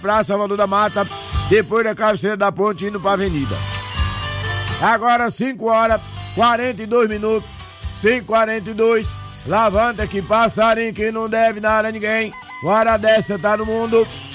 pra Salvador da Mata, depois da cabeceira da ponte indo pra avenida. Agora 5h42, 5h42. Levanta que passarinho que não deve nada a ninguém. Hora dessa tá no mundo.